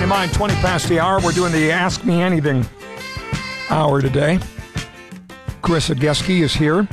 your mind? 20 past the hour. We're doing the Ask Me Anything hour today. Carissa Geske is here.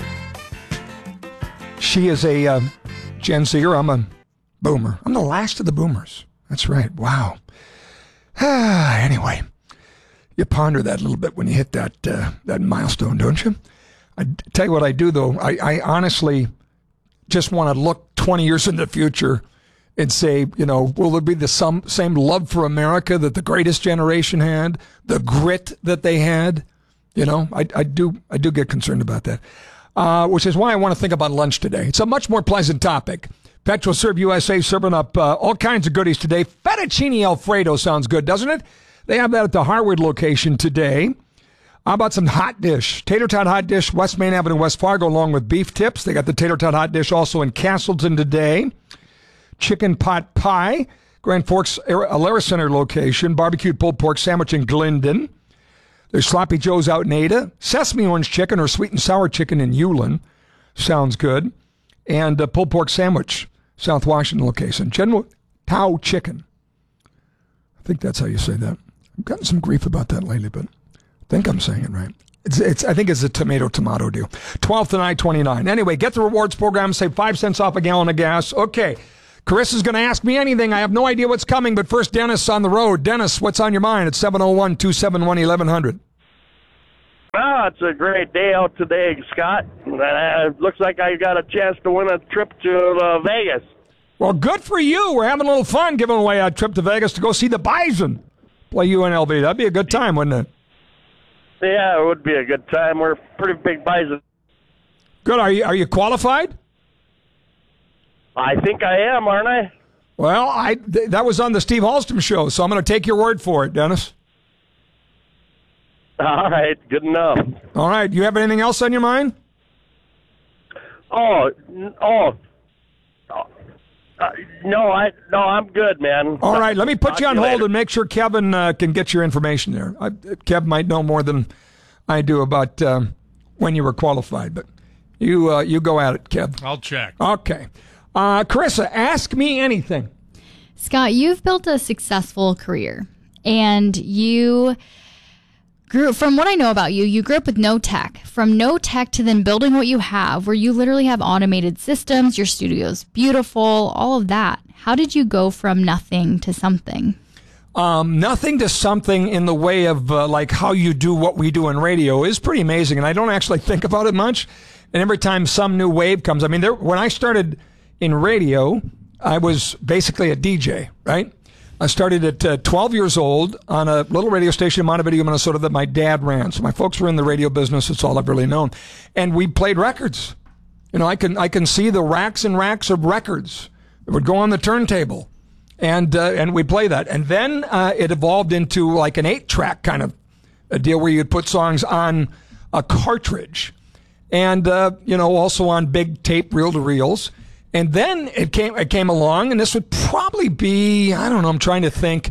She is a Gen Zer. I'm a boomer. I'm the last of the boomers. That's right. Wow. Anyway, you ponder that a little bit when you hit that milestone, don't you? I tell you what I do, though. I honestly just want to look 20 years in the future and say, will there be the same love for America that the greatest generation had, the grit that they had? I do get concerned about that, which is why I want to think about lunch today. It's a much more pleasant topic. PetroServe USA serving up all kinds of goodies today. Fettuccine Alfredo sounds good, doesn't it? They have that at the Harwood location today. How about some hot dish? Tater tot hot dish, West Main Avenue, West Fargo, along with beef tips. They got the tater tot hot dish also in Castleton today. Chicken pot pie, Grand Forks Alara Center location. Barbecued pulled pork sandwich in Glendon. There's Sloppy Joe's out in Ada. Sesame orange chicken or sweet and sour chicken in Hewlin. Sounds good. And pulled pork sandwich, South Washington location. General Tao Chicken. I think that's how you say that. I've gotten some grief about that lately, but I think I'm saying it right. I think it's a tomato deal. 12th and I-29. Anyway, get the rewards program. Save 5 cents off a gallon of gas. Okay. Carissa's going to ask me anything. I have no idea what's coming, but first, Dennis on the road. Dennis, what's on your mind? It's 701-271-1100. Well, it's a great day out today, Scott. It looks like I got a chance to win a trip to Vegas. Well, good for you. We're having a little fun giving away a trip to Vegas to go see the Bison play UNLV. That'd be a good time, wouldn't it? Yeah, it would be a good time. We're pretty big Bison. Good. Are you qualified? I think I am, aren't I? Well, that was on the Steve Halston show, so I'm going to take your word for it, Dennis. All right, good enough. All right, you have anything else on your mind? No, I'm good, man. All right, let me put you on hold and make sure Kevin can get your information there. Kev might know more than I do about when you were qualified, but you go at it, Kev. I'll check. Okay. Carissa, ask me anything. Scott, you've built a successful career, and you grew, from what I know about you, you grew up with no tech. From no tech to then building what you have, where you literally have automated systems, your studio's beautiful, all of that. How did you go from nothing to something? Nothing to something in the way of like how you do what we do in radio is pretty amazing, and I don't actually think about it much. And every time some new wave comes, I mean, when I started in radio, I was basically a DJ, right? I started at 12 years old on a little radio station in Montevideo, Minnesota that my dad ran. So my folks were in the radio business. It's all I've really known. And we played records. I can see the racks and racks of records that would go on the turntable. And we play that. And then it evolved into like an 8-track kind of a deal where you'd put songs on a cartridge. And, also on big tape reel-to-reels. And then it came along, and this would probably be, I don't know, I'm trying to think,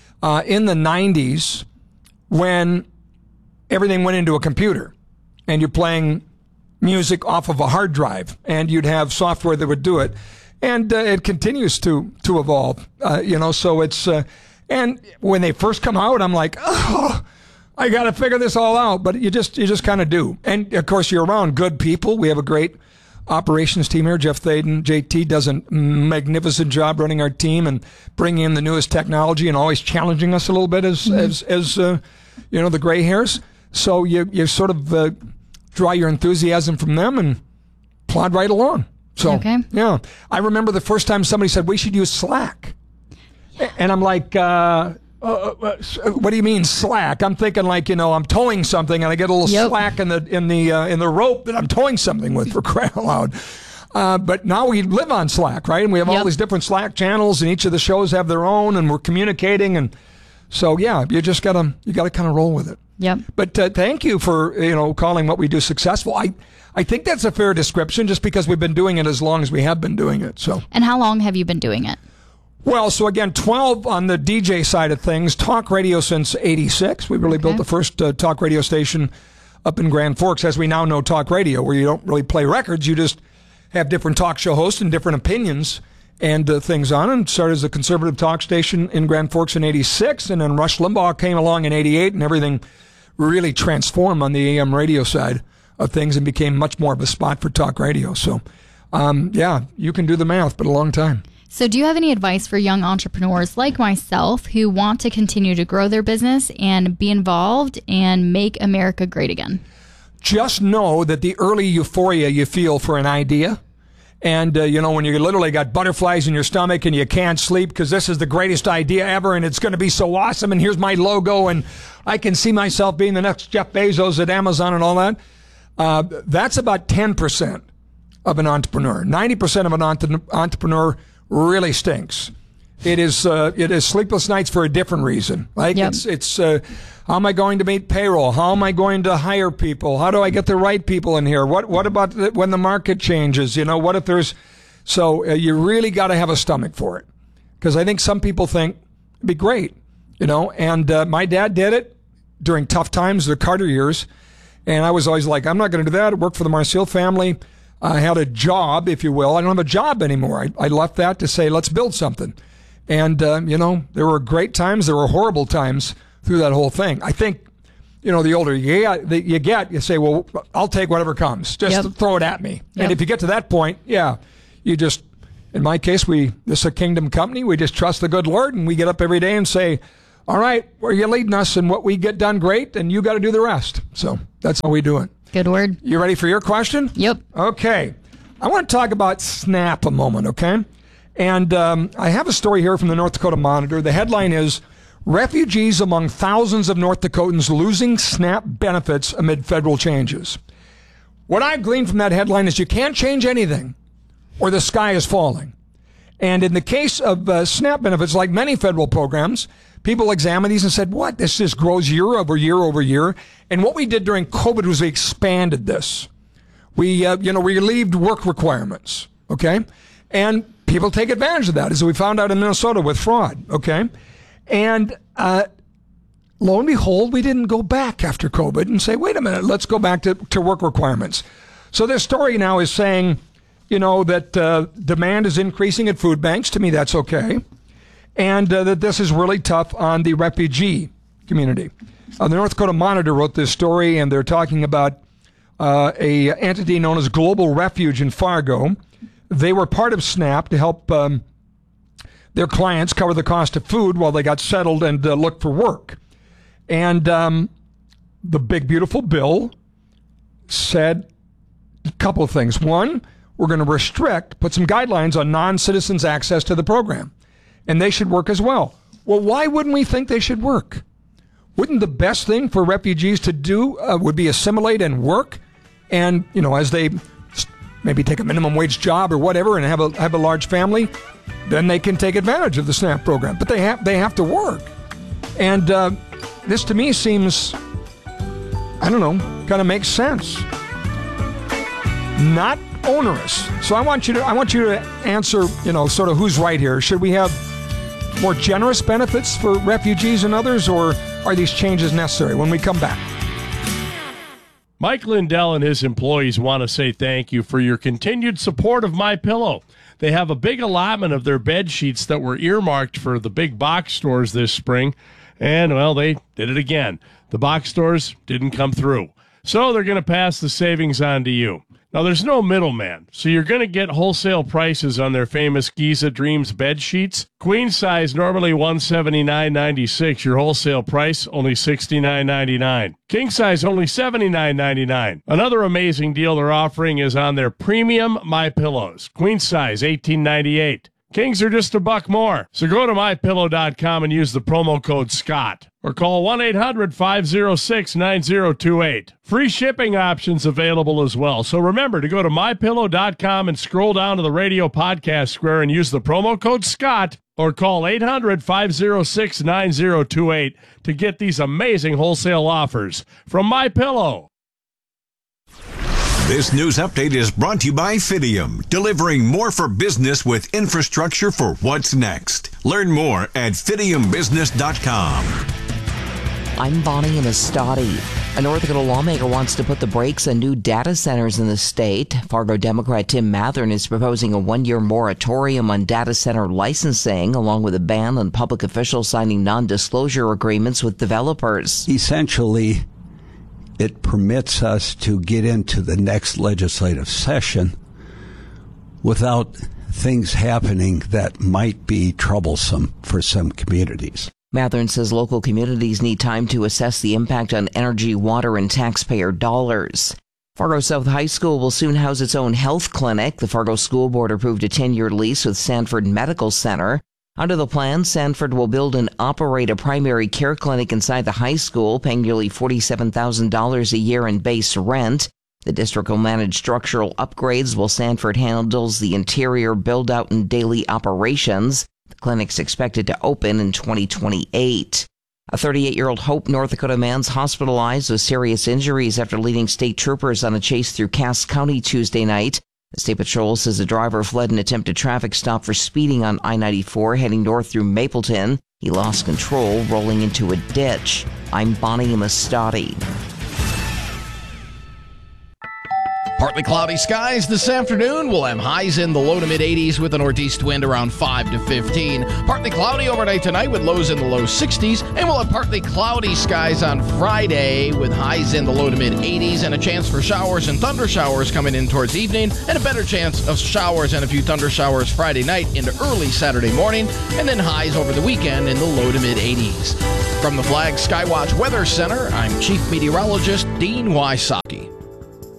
in the 90s when everything went into a computer and you're playing music off of a hard drive and you'd have software that would do it. And it continues to evolve, so it's, and when they first come out, I'm like, oh, I got to figure this all out. But you just kind of do. And of course, you're around good people. We have a great operations team here. Jeff Thaden, JT, does a magnificent job running our team and bringing in the newest technology and always challenging us a little bit as the gray hairs. So you sort of draw your enthusiasm from them and plod right along. So, okay. Yeah. I remember the first time somebody said, we should use Slack. And I'm like, what do you mean Slack? I'm thinking like, I'm towing something and I get a little slack in the rope that I'm towing something with, for crying out loud. But now we live on Slack, right? And we have all these different Slack channels, and each of the shows have their own, and we're communicating. And so, yeah, you gotta kind of roll with it. Yep. But thank you for, calling what we do successful. I think that's a fair description, just because we've been doing it as long as we have been doing it. So. And how long have you been doing it? Well, so again, 12 on the DJ side of things, talk radio since 86. We really built the first talk radio station up in Grand Forks, as we now know talk radio, where you don't really play records. You just have different talk show hosts and different opinions. and things on, and started as a conservative talk station in Grand Forks in 86, and then Rush Limbaugh came along in 88, and everything really transformed on the AM radio side of things and became much more of a spot for talk radio. So, yeah, you can do the math, but a long time. So do you have any advice for young entrepreneurs like myself who want to continue to grow their business and be involved and make America great again? Just know that the early euphoria you feel for an idea, and, when you literally got butterflies in your stomach and you can't sleep because this is the greatest idea ever and it's going to be so awesome and here's my logo and I can see myself being the next Jeff Bezos at Amazon and all that, that's about 10% of an entrepreneur. 90% of an entrepreneur really stinks. It is sleepless nights for a different reason. Like yep. It's how am I going to meet payroll? How am I going to hire people? How do I get the right people in here? What about when the market changes? What if there's... So you really got to have a stomach for it. Because I think some people think it'd be great, and my dad did it during tough times, the Carter years. And I was always like, I'm not going to do that. I worked for the Marseille family. I had a job, if you will. I don't have a job anymore. I left that to say, let's build something. And, there were great times. There were horrible times through that whole thing. I think, the older you get, you say, well, I'll take whatever comes. Just throw it at me. Yep. And if you get to that point, you just, in my case, this is a kingdom company. We just trust the good Lord, and we get up every day and say, all right, where are you leading us, and what we get done, great, and you got to do the rest. So that's how we do it. Good word. You ready for your question? Yep. Okay. I want to talk about SNAP a moment, okay? And I have a story here from the North Dakota Monitor. The headline is, Refugees Among Thousands of North Dakotans Losing SNAP Benefits Amid Federal Changes. What I've gleaned from that headline is you can't change anything or the sky is falling. And in the case of SNAP benefits, like many federal programs, people examined these and said, what? This just grows year over year over year. And what we did during COVID was we expanded this. We relieved work requirements, okay? And people take advantage of that, as we found out in Minnesota with fraud, okay? And lo and behold, we didn't go back after COVID and say, wait a minute, let's go back to work requirements. So this story now is saying, that demand is increasing at food banks. To me, that's okay. And that this is really tough on the refugee community. The North Dakota Monitor wrote this story, and they're talking about a entity known as Global Refuge in Fargo. They were part of SNAP to help their clients cover the cost of food while they got settled and looked for work. And the big, beautiful bill said a couple of things. One, we're going to put some guidelines on non-citizens' access to the program. And they should work as well. Well, why wouldn't we think they should work? Wouldn't the best thing for refugees to do would be assimilate and work? And, as they maybe take a minimum wage job or whatever and have a large family, then they can take advantage of the SNAP program. But they have to work. And this to me seems, I don't know, kind of makes sense. Not onerous. So I want you to answer, sort of who's right here. Should we have more generous benefits for refugees and others, or are these changes necessary? When we come back. Mike Lindell and his employees want to say thank you for your continued support of MyPillow. They have a big allotment of their bed sheets that were earmarked for the big box stores this spring, and, well, they did it again. The box stores didn't come through. So they're going to pass the savings on to you. Now, there's no middleman, so you're going to get wholesale prices on their famous Giza Dreams bed sheets. Queen size, normally $179.96. Your wholesale price, only $69.99. King size, only $79.99. Another amazing deal they're offering is on their premium MyPillows. Queen size, $18.98. Kings are just $1 more. So go to MyPillow.com and use the promo code SCOTT. Or call 1-800-506-9028. Free shipping options available as well. So remember to go to MyPillow.com and scroll down to the radio podcast square and use the promo code SCOTT. Or call 800-506-9028 to get these amazing wholesale offers from MyPillow. This news update is brought to you by Fidium, delivering more for business with infrastructure for what's next. Learn more at fidiumbusiness.com. I'm Bonnie Amistadi. A North Dakota lawmaker wants to put the brakes on new data centers in the state. Fargo Democrat Tim Mathern is proposing a one-year moratorium on data center licensing, along with a ban on public officials signing non-disclosure agreements with developers. Essentially, it permits us to get into the next legislative session without things happening that might be troublesome for some communities. Mathern says local communities need time to assess the impact on energy, water, and taxpayer dollars. Fargo South High School will soon house its own health clinic. The Fargo School Board approved a 10-year lease with Sanford Medical Center. Under the plan, Sanford will build and operate a primary care clinic inside the high school, paying nearly $47,000 a year in base rent. The district will manage structural upgrades while Sanford handles the interior build-out and daily operations. The clinic's expected to open in 2028. A 38-year-old Hope, North Dakota man's hospitalized with serious injuries after leading state troopers on a chase through Cass County Tuesday night. The State Patrol says the driver fled an attempted traffic stop for speeding on I-94 heading north through Mapleton. He lost control, rolling into a ditch. I'm Bonnie Mastati. Partly cloudy skies this afternoon. We'll have highs in the low to mid-80s with a northeast wind around 5 to 15. Partly cloudy overnight tonight with lows in the low 60s. And we'll have partly cloudy skies on Friday with highs in the low to mid-80s and a chance for showers and thunder showers coming in towards evening, and a better chance of showers and a few thunder showers Friday night into early Saturday morning, and then highs over the weekend in the low to mid-80s. From the Flag Skywatch Weather Center, I'm Chief Meteorologist Dean Wysocki.